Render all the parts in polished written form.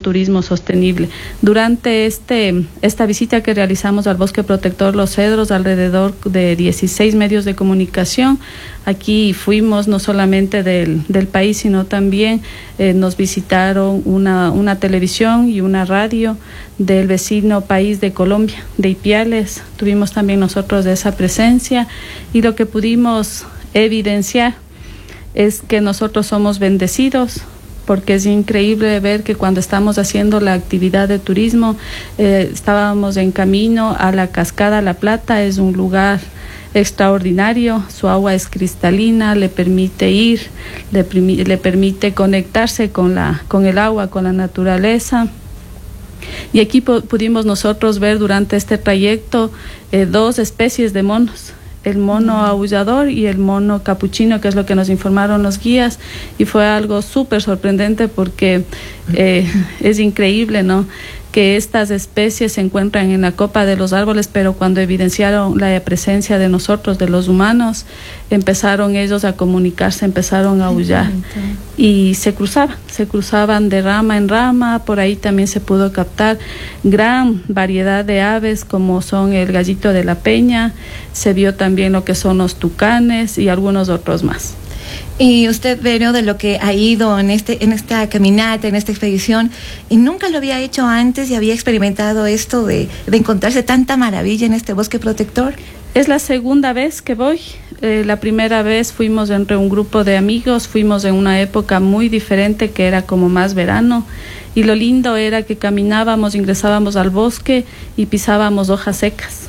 turismo sostenible. Durante esta visita que realizamos al Bosque Protector Los Cedros, alrededor de 16 medios de comunicación, aquí fuimos no solamente del país, sino también nos visitaron una televisión y una radio del vecino país de Colombia, de Ipiales. Tuvimos también nosotros esa presencia, y lo que pudimos evidenciar es que nosotros somos bendecidos, porque es increíble ver que cuando estamos haciendo la actividad de turismo, estábamos en camino a la Cascada La Plata. Es un lugar extraordinario, su agua es cristalina, le permite ir, le permite conectarse con el agua, con la naturaleza. Y aquí pudimos nosotros ver durante este trayecto 2 especies de monos, el mono aullador y el mono capuchino, que es lo que nos informaron los guías, y fue algo súper sorprendente porque es increíble, ¿no?, que estas especies se encuentran en la copa de los árboles, pero cuando evidenciaron la presencia de nosotros, de los humanos, empezaron ellos a comunicarse, empezaron a aullar y se cruzaban de rama en rama. Por ahí también se pudo captar gran variedad de aves, como son el gallito de la peña, se vio también lo que son los tucanes y algunos otros más. Y usted, Vero, de lo que ha ido en esta caminata, en esta expedición, y nunca lo había hecho antes y había experimentado esto de encontrarse tanta maravilla en este bosque protector. Es la segunda vez que voy. La primera vez fuimos entre un grupo de amigos, fuimos en una época muy diferente, que era como más verano, y lo lindo era que caminábamos, ingresábamos al bosque y pisábamos hojas secas.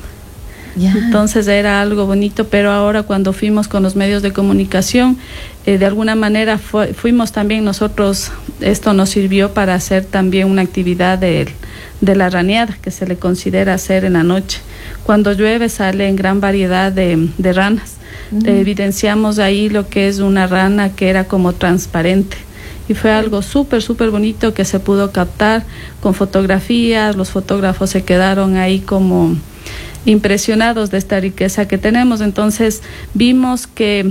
Entonces era algo bonito, pero ahora cuando fuimos con los medios de comunicación, de alguna manera fuimos también nosotros, esto nos sirvió para hacer también una actividad de la raneada, que se le considera hacer en la noche. Cuando llueve salen gran variedad de ranas. Evidenciamos ahí lo que es una rana que era como transparente. Y fue algo súper bonito que se pudo captar con fotografías. Los fotógrafos se quedaron ahí como impresionados de esta riqueza que tenemos. Entonces vimos que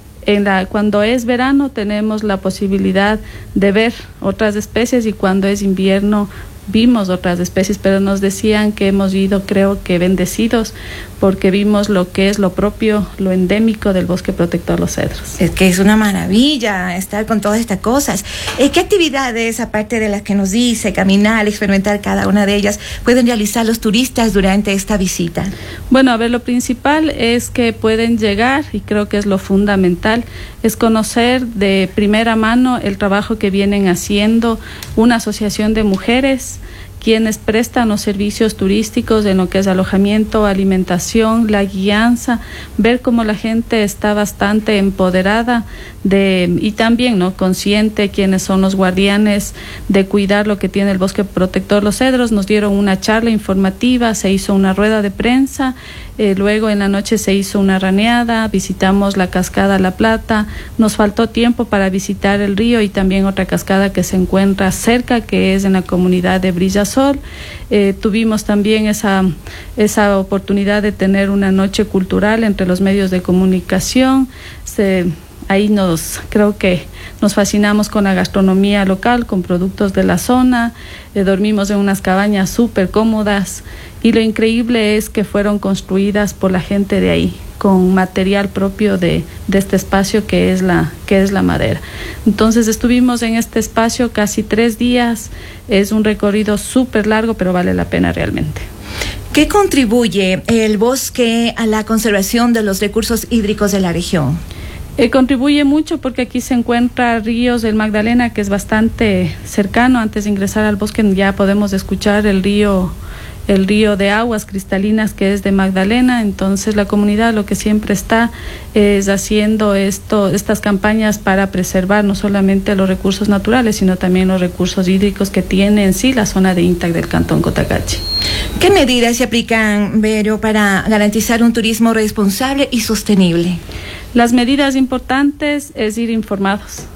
cuando es verano tenemos la posibilidad de ver otras especies, y cuando es invierno vimos otras especies, pero nos decían que hemos ido, creo que bendecidos, porque vimos lo que es lo propio, lo endémico del Bosque Protector Los Cedros. Es que es una maravilla estar con todas estas cosas. ¿Qué actividades, aparte de las que nos dice, caminar, experimentar cada una de ellas, pueden realizar los turistas durante esta visita? Bueno, a ver, lo principal es que pueden llegar, y creo que es lo fundamental, es conocer de primera mano el trabajo que vienen haciendo una asociación de mujeres quienes prestan los servicios turísticos en lo que es alojamiento, alimentación, la guianza, ver cómo la gente está bastante empoderada y también, ¿no?, consciente quiénes son los guardianes de cuidar lo que tiene el Bosque Protector Los Cedros. Nos dieron una charla informativa, se hizo una rueda de prensa, luego en la noche se hizo una raneada, visitamos la Cascada La Plata, nos faltó tiempo para visitar el río y también otra cascada que se encuentra cerca, que es en la comunidad de Brillasol. Tuvimos también esa oportunidad de tener una noche cultural entre los medios de comunicación. Ahí creo que nos fascinamos con la gastronomía local, con productos de la zona. Dormimos en unas cabañas súper cómodas, y lo increíble es que fueron construidas por la gente de ahí, con material propio de este espacio que es la madera. Entonces estuvimos en este espacio casi 3 días. Es un recorrido súper largo, pero vale la pena realmente. ¿Qué contribuye el bosque a la conservación de los recursos hídricos de la región? Contribuye mucho porque aquí se encuentra Ríos del Magdalena, que es bastante cercano. Antes de ingresar al bosque ya podemos escuchar el río de aguas cristalinas, que es de Magdalena. Entonces la comunidad lo que siempre está es haciendo estas campañas para preservar no solamente los recursos naturales, sino también los recursos hídricos que tiene en sí la zona de INTAC del Cantón Cotacachi. ¿Qué medidas se aplican, Vero, para garantizar un turismo responsable y sostenible? Las medidas importantes es ir informados,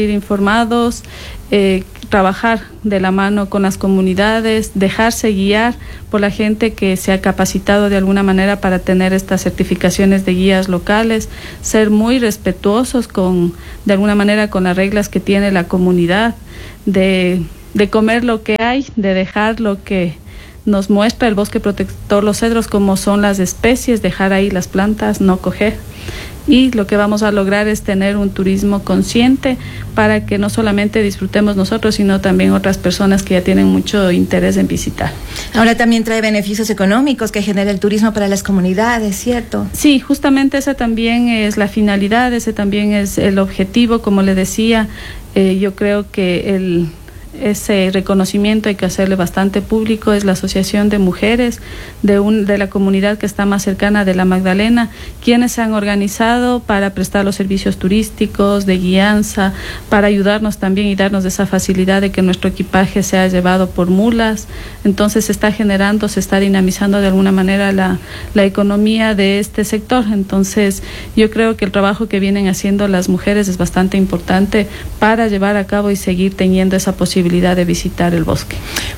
trabajar de la mano con las comunidades, dejarse guiar por la gente que se ha capacitado de alguna manera para tener estas certificaciones de guías locales, ser muy respetuosos de alguna manera con las reglas que tiene la comunidad, de comer lo que hay, de dejar lo que nos muestra el bosque protector Los Cedros, como son las especies, dejar ahí las plantas, no coger. Y lo que vamos a lograr es tener un turismo consciente para que no solamente disfrutemos nosotros, sino también otras personas que ya tienen mucho interés en visitar. Ahora también trae beneficios económicos que genera el turismo para las comunidades, ¿cierto? Sí, justamente esa también es la finalidad, ese también es el objetivo. Como le decía, yo creo que ese reconocimiento hay que hacerle bastante público. Es la Asociación de Mujeres de la comunidad que está más cercana de La Magdalena, quienes se han organizado para prestar los servicios turísticos, de guianza, para ayudarnos también y darnos esa facilidad de que nuestro equipaje sea llevado por mulas. Entonces se está dinamizando de alguna manera la economía de este sector. Entonces yo creo que el trabajo que vienen haciendo las mujeres es bastante importante para llevar a cabo y seguir teniendo esa posibilidad de visitar el bosque.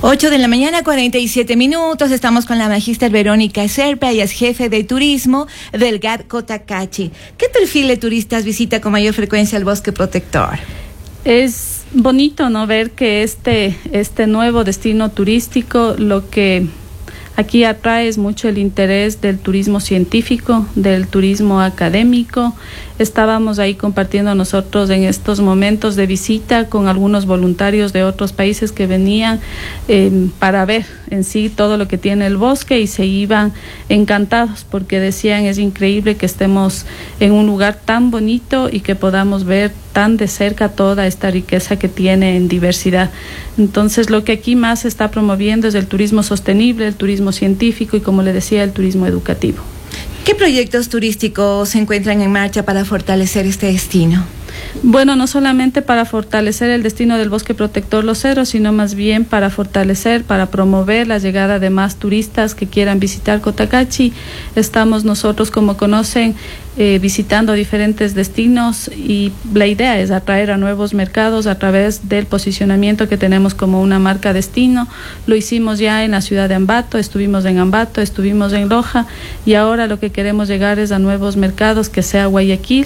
8:47 a.m. Estamos con la magíster Verónica Serpa, ella es jefe de turismo del GAD Cotacachi. ¿Qué perfil de turistas visita con mayor frecuencia el bosque protector? Es bonito, ¿no?, ver que este nuevo destino turístico, lo que aquí atrae es mucho el interés del turismo científico, del turismo académico. Estábamos ahí compartiendo nosotros en estos momentos de visita con algunos voluntarios de otros países que venían para ver en sí todo lo que tiene el bosque, y se iban encantados porque decían: es increíble que estemos en un lugar tan bonito y que podamos ver tan de cerca toda esta riqueza que tiene en diversidad. Entonces lo que aquí más se está promoviendo es el turismo sostenible, el turismo científico y, como le decía, el turismo educativo. ¿Qué proyectos turísticos se encuentran en marcha para fortalecer este destino? Bueno, no solamente para fortalecer el destino del bosque protector Los Cedros, sino más bien para promover la llegada de más turistas que quieran visitar Cotacachi. Estamos nosotros, como conocen, visitando diferentes destinos, y la idea es atraer a nuevos mercados a través del posicionamiento que tenemos como una marca destino. Lo hicimos ya en la ciudad de Ambato, estuvimos en Ambato, estuvimos en Loja, y ahora lo que queremos llegar es a nuevos mercados, que sea Guayaquil,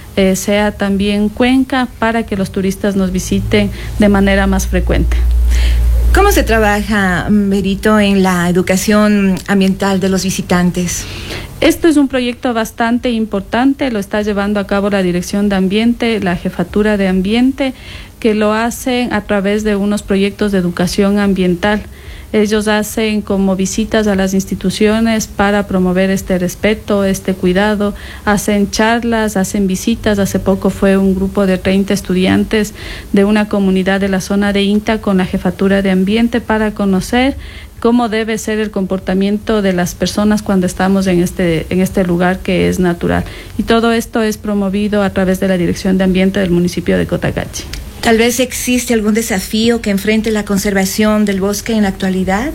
sea también Cuenca, para que los turistas nos visiten de manera más frecuente. ¿Cómo se trabaja, Berito, en la educación ambiental de los visitantes? Esto es un proyecto bastante importante, lo está llevando a cabo la Dirección de Ambiente, la Jefatura de Ambiente, que lo hacen a través de unos proyectos de educación ambiental. Ellos hacen como visitas a las instituciones para promover este respeto, este cuidado, hacen charlas, hacen visitas. Hace poco fue un grupo de 30 estudiantes de una comunidad de la zona de INTA con la Jefatura de Ambiente para conocer cómo debe ser el comportamiento de las personas cuando estamos en este lugar que es natural. Y todo esto es promovido a través de la Dirección de Ambiente del municipio de Cotacachi. ¿Tal vez existe algún desafío que enfrente la conservación del bosque en la actualidad?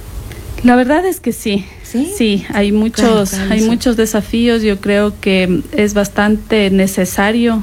La verdad es que sí. Sí, hay muchos desafíos. Yo creo que es bastante necesario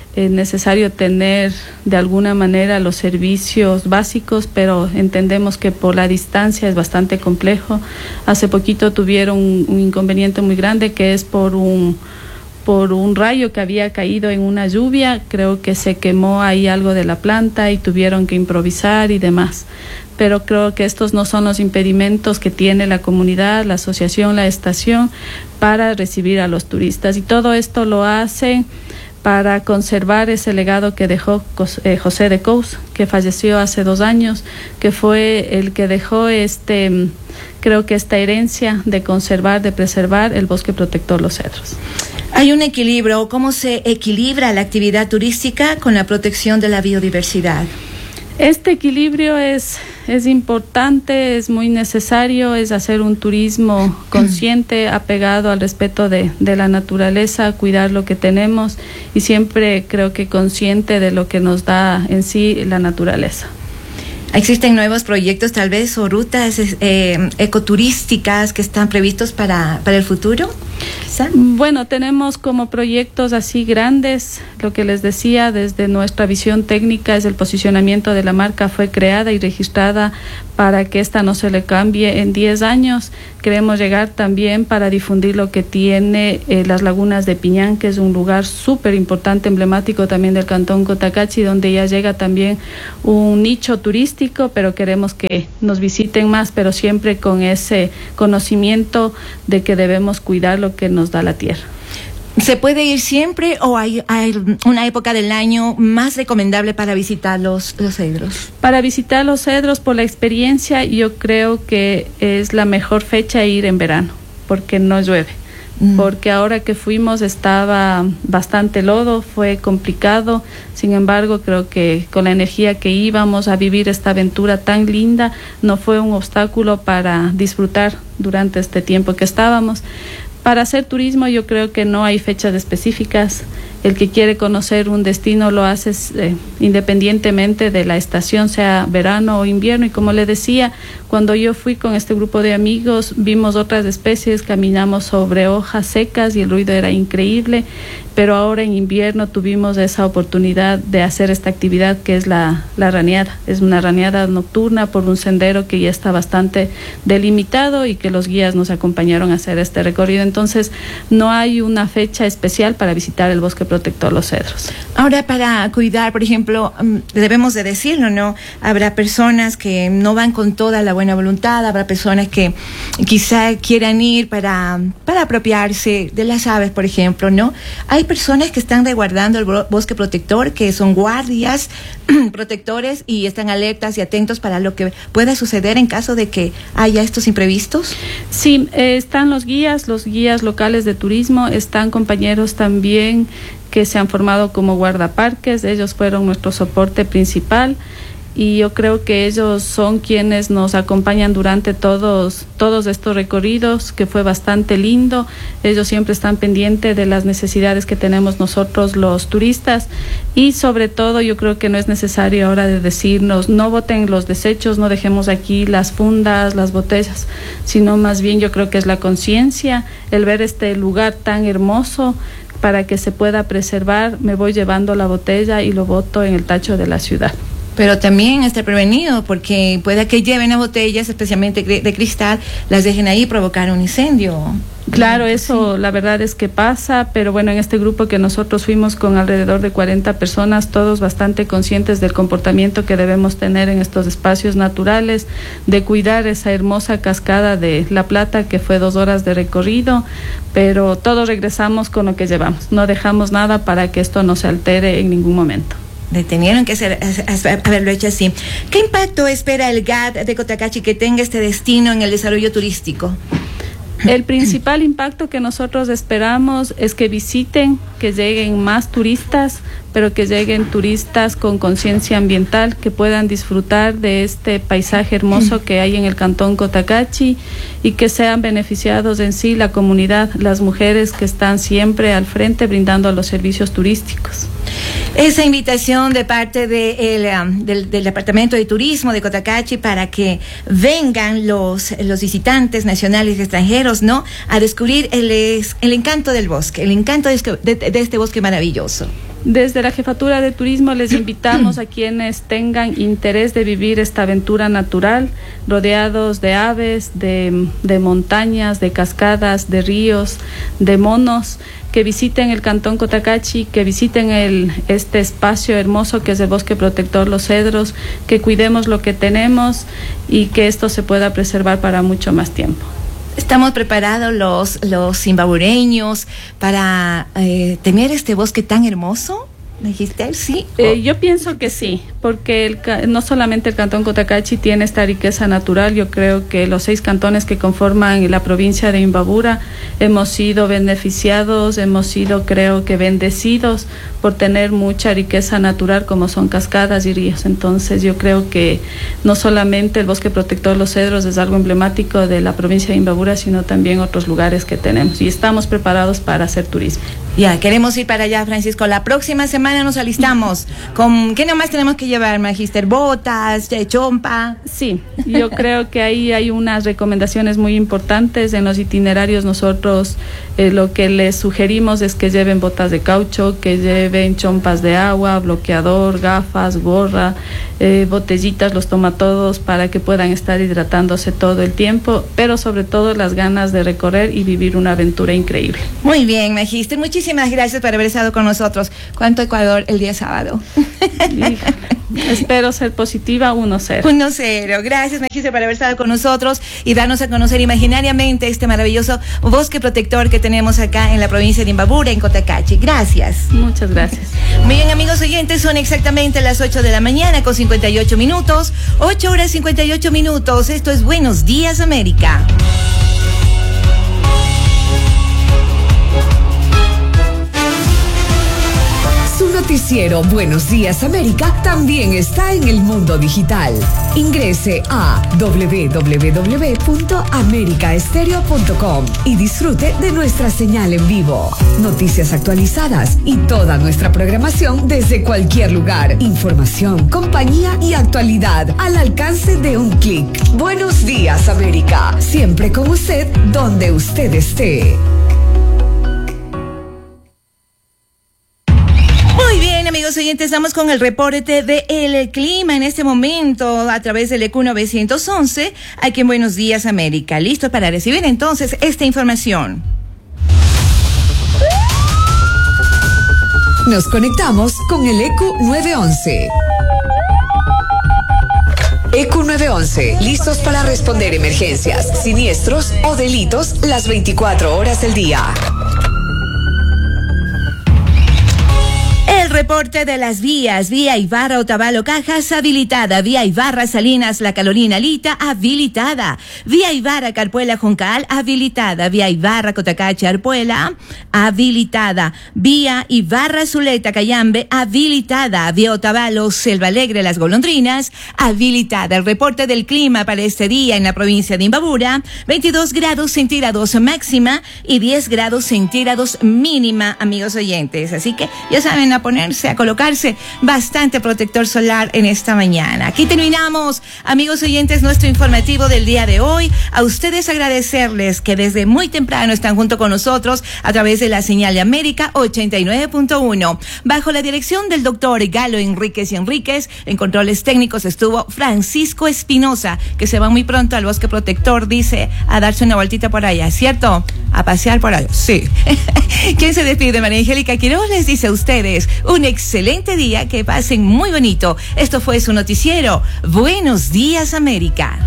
tener de alguna manera los servicios básicos, pero entendemos que por la distancia es bastante complejo. Hace poquito tuvieron un inconveniente muy grande, que es por un rayo que había caído en una lluvia. Creo que se quemó ahí algo de la planta y tuvieron que improvisar y demás. Pero creo que estos no son los impedimentos que tiene la comunidad, la asociación, la estación para recibir a los turistas. Y todo esto lo hacen para conservar ese legado que dejó José de Cous, que falleció hace 2 años, que fue el que dejó creo que esta herencia de conservar, de preservar el bosque protector Los Cedros. ¿Hay un equilibrio? ¿Cómo se equilibra la actividad turística con la protección de la biodiversidad? Este equilibrio es importante, es muy necesario, es hacer un turismo consciente, apegado al respeto de la naturaleza, cuidar lo que tenemos y siempre creo que consciente de lo que nos da en sí la naturaleza. ¿Existen nuevos proyectos tal vez o rutas ecoturísticas que están previstos para el futuro? quizá. Bueno, tenemos como proyectos así grandes, lo que les decía, desde nuestra visión técnica es el posicionamiento de la marca, fue creada y registrada para que esta no se le cambie en 10 años. Queremos llegar también para difundir lo que tiene las lagunas de Piñán, que es un lugar súper importante, emblemático también del Cantón Cotacachi, donde ya llega también un nicho turístico, pero queremos que nos visiten más, pero siempre con ese conocimiento de que debemos cuidar lo que nos da la tierra. ¿Se puede ir siempre o hay una época del año más recomendable para visitar los cedros? Para visitar los cedros, por la experiencia, yo creo que es la mejor fecha ir en verano, porque no llueve. Porque ahora que fuimos estaba bastante lodo, fue complicado. Sin embargo, creo que con la energía que íbamos a vivir esta aventura tan linda, no fue un obstáculo para disfrutar durante este tiempo que estábamos. Para hacer turismo yo creo que no hay fechas específicas. El que quiere conocer un destino lo hace independientemente de la estación, sea verano o invierno. Y como le decía, cuando yo fui con este grupo de amigos, vimos otras especies, caminamos sobre hojas secas y el ruido era increíble. Pero ahora en invierno tuvimos esa oportunidad de hacer esta actividad que es la raneada. Es una raneada nocturna por un sendero que ya está bastante delimitado y que los guías nos acompañaron a hacer este recorrido. Entonces, no hay una fecha especial para visitar el Bosque Protector Los Cedros. Ahora, para cuidar, por ejemplo, debemos de decirlo, ¿no? Habrá personas que no van con toda la buena voluntad, habrá personas que quizá quieran ir para apropiarse de las aves, por ejemplo, ¿no? Hay personas que están resguardando el bosque protector, que son guardias protectores y están alertas y atentos para lo que pueda suceder en caso de que haya estos imprevistos. Sí, están los guías locales de turismo, están compañeros también que se han formado como guardaparques. Ellos fueron nuestro soporte principal y yo creo que ellos son quienes nos acompañan durante todos estos recorridos, que fue bastante lindo. Ellos siempre están pendientes de las necesidades que tenemos nosotros los turistas y sobre todo yo creo que no es necesario ahora de decirnos no boten los desechos, no dejemos aquí las fundas, las botellas, sino más bien yo creo que es la conciencia, el ver este lugar tan hermoso. Para que se pueda preservar, me voy llevando la botella y lo boto en el tacho de la ciudad. Pero también estar prevenido, porque puede que lleven a botellas, especialmente de cristal, las dejen ahí y provocar un incendio. Claro, eso sí. La verdad es que pasa, pero bueno, en este grupo que nosotros fuimos con alrededor de 40 personas, todos bastante conscientes del comportamiento que debemos tener en estos espacios naturales, de cuidar esa hermosa cascada de La Plata, que fue 2 horas de recorrido, pero todos regresamos con lo que llevamos, no dejamos nada para que esto no se altere en ningún momento. Tenieron que haberlo hecho así. ¿Qué impacto espera el GAT de Cotacachi que tenga este destino en el desarrollo turístico? El principal impacto que nosotros esperamos es que visiten, que lleguen más turistas, pero que lleguen turistas con conciencia ambiental, que puedan disfrutar de este paisaje hermoso que hay en el Cantón Cotacachi y que sean beneficiados en sí la comunidad, las mujeres que están siempre al frente brindando los servicios turísticos. Esa invitación de parte del Departamento de Turismo de Cotacachi para que vengan los visitantes nacionales y extranjeros, ¿no?, a descubrir el encanto del bosque, el encanto de este bosque maravilloso. Desde la Jefatura de Turismo les invitamos a quienes tengan interés de vivir esta aventura natural, rodeados de aves, de montañas, de cascadas, de ríos, de monos, que visiten el Cantón Cotacachi, que visiten este espacio hermoso que es el Bosque Protector Los Cedros, que cuidemos lo que tenemos y que esto se pueda preservar para mucho más tiempo. ¿Estamos preparados los imbabureños para tener este bosque tan hermoso? ¿Me dijiste? ¿Sí? Yo pienso que sí, porque no solamente el Cantón Cotacachi tiene esta riqueza natural, yo creo que los 6 cantones que conforman la provincia de Imbabura hemos sido beneficiados, hemos sido, creo que, bendecidos por tener mucha riqueza natural como son cascadas y ríos. Entonces yo creo que no solamente el Bosque Protector Los Cedros es algo emblemático de la provincia de Imbabura, sino también otros lugares que tenemos y estamos preparados para hacer turismo. Ya, queremos ir para allá, Francisco. La próxima semana semana nos alistamos. ¿Qué nomás tenemos que llevar, Magíster? ¿Botas, chompa? Sí, yo creo que ahí hay unas recomendaciones muy importantes. En los itinerarios nosotros lo que les sugerimos es que lleven botas de caucho, que lleven chompas de agua, bloqueador, gafas, gorra, botellitas, los tomatodos, para que puedan estar hidratándose todo el tiempo, pero sobre todo las ganas de recorrer y vivir una aventura increíble. Muy bien, Magíster, muchísimas gracias por haber estado con nosotros. ¿Cuánto Ecuador el día sábado? Espero ser positiva, 1-0. 1-0. Gracias, Magíster, por haber estado con nosotros y darnos a conocer imaginariamente este maravilloso bosque protector que tenemos acá en la provincia de Imbabura, en Cotacachi. Gracias. Muchas gracias. Muy bien, amigos oyentes, son exactamente las 8 de la mañana con 58 minutos. 8 horas 58 minutos. Esto es Buenos Días, América. Su noticiero Buenos Días América también está en el mundo digital. Ingrese a www.americaestereo.com y disfrute de nuestra señal en vivo, noticias actualizadas y toda nuestra programación desde cualquier lugar. Información, compañía y actualidad al alcance de un clic. Buenos Días América, siempre con usted donde usted esté. Muy bien, amigos oyentes, estamos con el reporte del clima en este momento a través del EQ 911 aquí en Buenos Días América. Listo para recibir entonces esta información. Nos conectamos con el EQ 911. EQ 911, listos para responder emergencias, siniestros o delitos las 24 horas del día. El reporte de las vías: vía Ibarra Otavalo Cajas habilitada, vía Ibarra Salinas La Carolina Alita habilitada, vía Ibarra Carpuela Juncal habilitada, vía Ibarra Cotacachi Arpuela habilitada, vía Ibarra Zuleta Cayambe habilitada, vía Otavalo Selva Alegre Las Golondrinas habilitada. El reporte del clima para este día en la provincia de Imbabura: 22 grados centígrados máxima y 10 grados centígrados mínima, amigos oyentes. Así que ya saben, a ponerse, a colocarse bastante protector solar en esta mañana. Aquí terminamos, amigos oyentes, nuestro informativo del día de hoy. A ustedes agradecerles que desde muy temprano están junto con nosotros a través de la señal de América 89.1. Bajo la dirección del doctor Galo Enríquez y Enríquez, en controles técnicos estuvo Francisco Espinosa, que se va muy pronto al bosque protector, dice, a darse una vueltita por allá, ¿cierto? A pasear por allá, sí. ¿Quién se despide? María Angélica Quiroz les dice a ustedes un excelente día, que pasen muy bonito. Esto fue su noticiero Buenos Días América.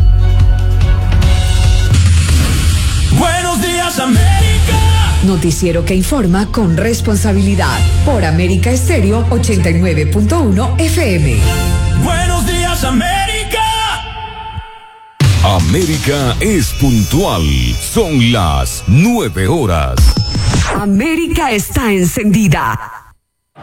Buenos Días América. Noticiero que informa con responsabilidad por América Estéreo 89.1 FM. Buenos Días América. América es puntual. Son las 9 horas. América está encendida.